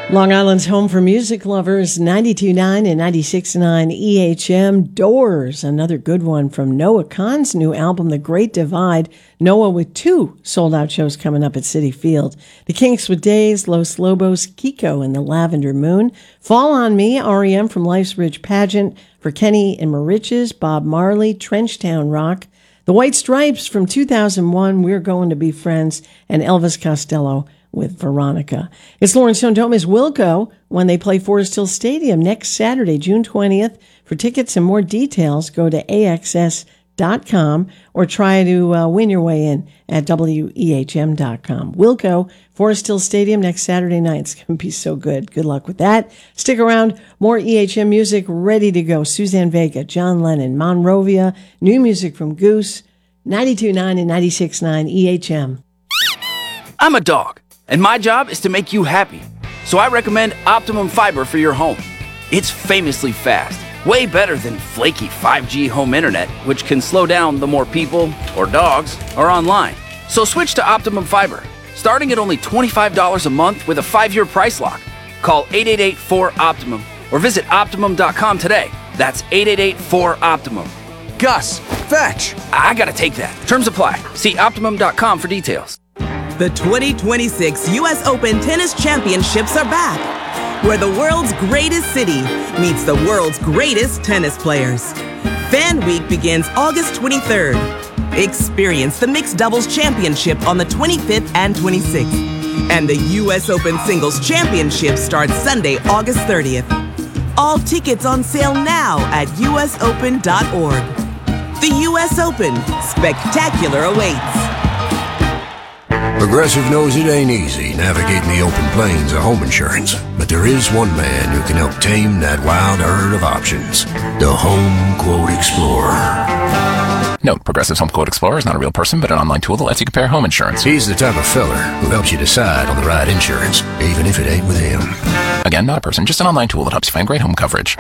Long Island's home for music lovers, 92.9 and 96.9 EHM. Doors, another good one from Noah Kahan's new album, The Great Divide. Noah with 2 sold-out shows coming up at Citi Field. The Kinks with Days, Los Lobos, Kiko and the Lavender Moon. Fall on Me, REM from Life's Rich Pageant. For Kenny and Mariches, Bob Marley, Trenchtown Rock. The White Stripes from 2001, We're Going to Be Friends. And Elvis Costello with Veronica. It's Lawrence Stone Thomas Wilco when they play Forest Hill Stadium next Saturday, June 20th. For tickets and more details, go to AXS.com or try to win your way in at WEHM.com. Wilco, Forest Hill Stadium next Saturday night. It's going to be so good. Good luck with that. Stick around. More EHM music ready to go. Suzanne Vega, John Lennon, Monrovia, new music from Goose, 92.9 and 96.9 EHM. I'm a dog, and my job is to make you happy. So I recommend Optimum Fiber for your home. It's famously fast, way better than flaky 5G home internet, which can slow down the more people or dogs are online. So switch to Optimum Fiber, starting at only $25 a month with a 5-year price lock. Call 888-4-OPTIMUM or visit Optimum.com today. That's 888-4-OPTIMUM. Gus, fetch! I gotta take that. Terms apply. See Optimum.com for details. The 2026 U.S. Open Tennis Championships are back, where the world's greatest city meets the world's greatest tennis players. Fan Week begins August 23rd. Experience the Mixed Doubles Championship on the 25th and 26th. And the U.S. Open Singles Championship starts Sunday, August 30th. All tickets on sale now at usopen.org. The U.S. Open. Spectacular awaits. Progressive knows it ain't easy navigating the open plains of home insurance, but there is one man who can help tame that wild herd of options. The Home Quote Explorer. Note, Progressive's Home Quote Explorer is not a real person, but an online tool that lets you compare home insurance. He's the type of feller who helps you decide on the right insurance, even if it ain't with him. Again, not a person, just an online tool that helps you find great home coverage.